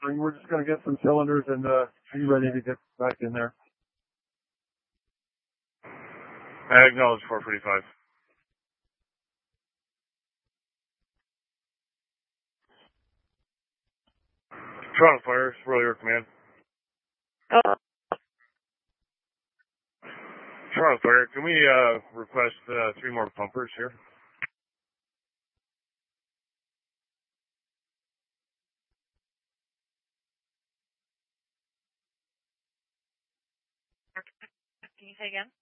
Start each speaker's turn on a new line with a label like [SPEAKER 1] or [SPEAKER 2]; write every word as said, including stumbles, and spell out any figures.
[SPEAKER 1] And we're just going to get some cylinders and uh, be ready to get back in there.
[SPEAKER 2] I acknowledge four forty-five. Toronto Fire, roll your command.
[SPEAKER 3] Uh,
[SPEAKER 2] Toronto Fire, can we uh, request uh, three more pumpers here?
[SPEAKER 3] Can you say again?